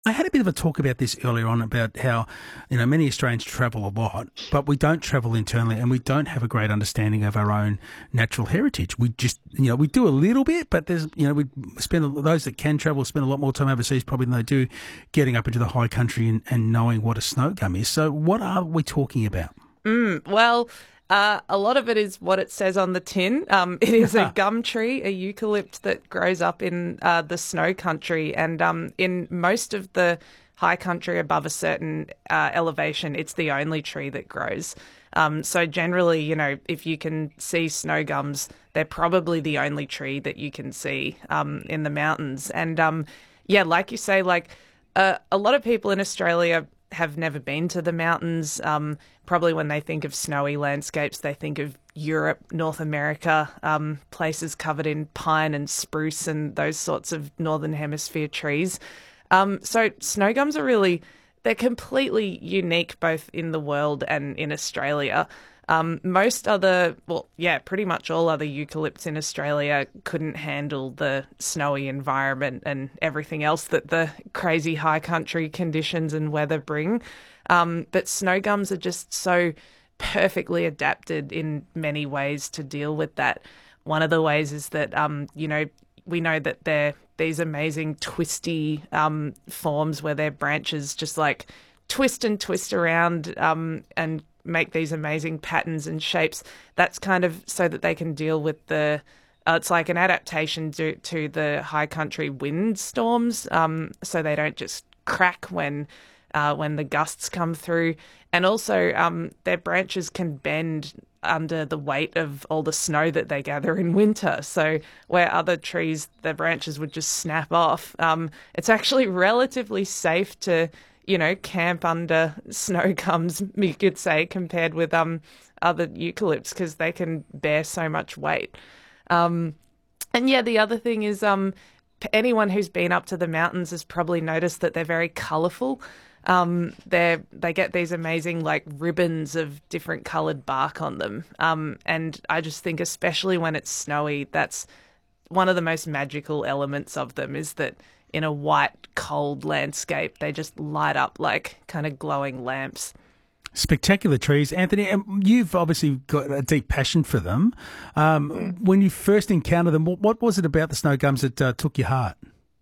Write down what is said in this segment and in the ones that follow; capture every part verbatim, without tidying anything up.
I had a bit of a talk about this earlier on about how, you know, many Australians travel a lot, but we don't travel internally and we don't have a great understanding of our own natural heritage. We just, you know, we do a little bit, but there's, you know, we spend, those that can travel spend a lot more time overseas probably than they do getting up into the high country and, and knowing what a snow gum is. So what are we talking about? Mm, well, uh, a lot of it is what it says on the tin. Um, it is a gum tree, a eucalypt that grows up in uh, the snow country. And um, in most of the high country above a certain uh, elevation, it's the only tree that grows. Um, so generally, you know, if you can see snow gums, they're probably the only tree that you can see um, in the mountains. And um, yeah, like you say, like uh, a lot of people in Australia have never been to the mountains. Um, probably when they think of snowy landscapes, they think of Europe, North America, um, places covered in pine and spruce and those sorts of Northern Hemisphere trees. Um, so snow gums are really, they're completely unique both in the world and in Australia. Um, most other, well, yeah, pretty much all other eucalypts in Australia couldn't handle the snowy environment and everything else that the crazy high country conditions and weather bring. Um, but snow gums are just so perfectly adapted in many ways to deal with that. One of the ways is that, um, you know, we know that they're these amazing twisty um, forms where their branches just like twist and twist around um, and make these amazing patterns and shapes. That's kind of so that they can deal with the, uh, it's like an adaptation to, to the high country wind storms, um, so they don't just crack when uh, when the gusts come through. And also um, their branches can bend under the weight of all the snow that they gather in winter. So where other trees, their branches would just snap off, um, it's actually relatively safe to you know, camp under snow gums, you could say, compared with um other eucalypts because they can bear so much weight. Um, and yeah, the other thing is um anyone who's been up to the mountains has probably noticed that they're very colourful. Um, they they get these amazing like ribbons of different coloured bark on them. Um, and I just think, especially when it's snowy, that's one of the most magical elements of them is that in a white, cold landscape, they just light up like kind of glowing lamps. Spectacular trees. Anthony, and you've obviously got a deep passion for them. Um, Mm. When you first encountered them, what, what was it about the snow gums that uh, took your heart?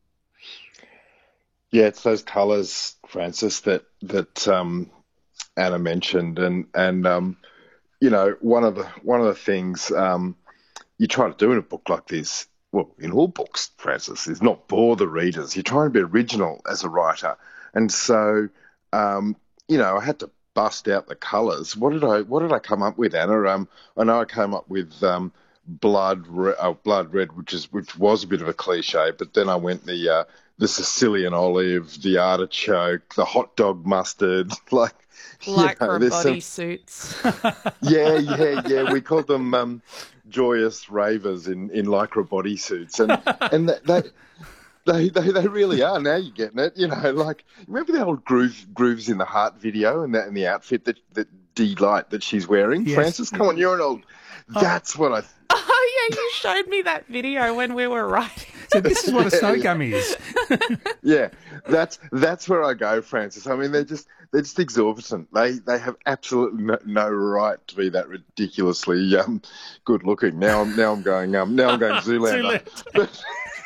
Yeah, it's those colours, Francis, that that um, Anna mentioned, and and um, you know, one of the one of the things um, you try to do in a book like this, well, in all books, Francis, is not bore the readers. You're trying to be original as a writer, and so um, you know, I had to bust out the colours. What did I What did I come up with, Anna? Um, I know I came up with um, blood re- uh, blood red, which is which was a bit of a cliche, but then I went the uh, the Sicilian olive, the artichoke, the hot dog mustard, like Lycra you know, some, bodysuits. yeah, yeah, yeah. We called them um, joyous ravers in, in lycra bodysuits, and and that, that they, they they really are. Now you're getting it. You know, like remember the old groove grooves in the heart video and that and the outfit that that Delight that she's wearing. Yes. Francis, come on, you're an old. That's what I. Oh, yeah, you showed me that video when we were writing. So this is what a snow gum is. Yeah, that's that's where I go, Francis. I mean, they're just they're just exorbitant. They they have absolutely no, no right to be that ridiculously um, good looking. Now I'm now I'm going um now I'm going Zoolander. But,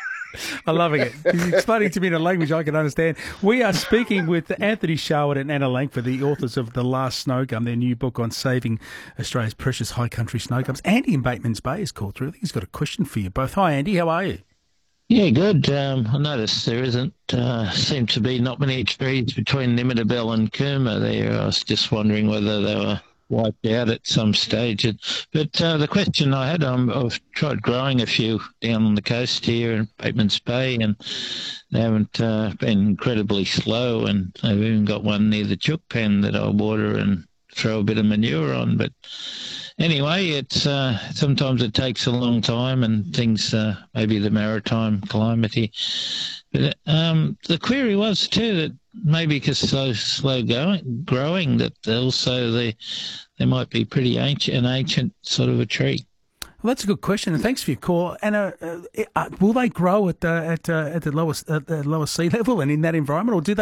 I'm loving it. He's explaining to me in a language I can understand. We are speaking with Anthony Sherwood and Anna Langford, the authors of The Last Snow Gum, their new book on saving Australia's precious high country snow gums. Andy in Bateman's Bay is called through. I think he's got a question for you both. Hi, Andy. How are you? Yeah, good. Um, I noticed there isn't, uh, seem to be not many trees between Nimittabelle and Cooma there. I was just wondering whether they were wiped out at some stage. But uh, the question I had, um, I've tried growing a few down on the coast here in Bateman's Bay, and they haven't uh, been incredibly slow, and I've even got one near the chook pen that I water and throw a bit of manure on. But anyway, it's uh, sometimes it takes a long time, and things, uh, maybe the maritime climate here. But um, the query was too that maybe because slow, slow going, growing, that also they they might be pretty ancient, an ancient sort of a tree. Well, that's a good question, and thanks for your call. Anna, uh, uh, will they grow at uh, at uh, at the lowest at the lowest sea level and in that environment, or do they?